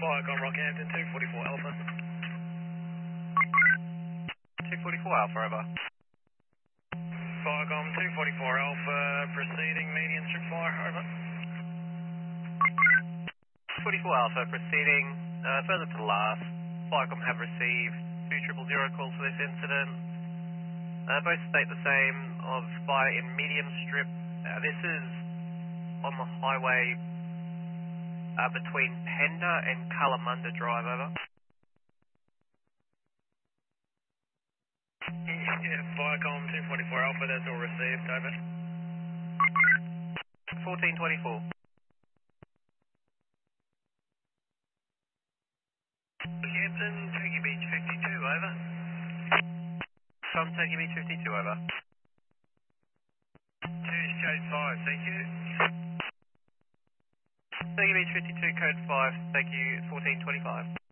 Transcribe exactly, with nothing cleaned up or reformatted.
Viacom Rockhampton, two forty-four Alpha. two forty-four Alpha, over. Viacom, two forty-four Alpha, proceeding median strip fire, over. forty-four Alpha, proceeding uh, further to the last. Viacom have received two triple zero calls for this incident. Uh, both state the same of fire in medium strip. Uh, this is on the highway uh, between Pender and Kalamunda Drive, over. Yeah, Viacom, two forty-four Alpha, that's all received, over. fourteen twenty-four. Hampton, Turkey Beach fifty-two, over. From Turkey Beach fifty-two, over. Two code five, thank you. Turkey Beach fifty-two, code five, thank you, fourteen twenty-five.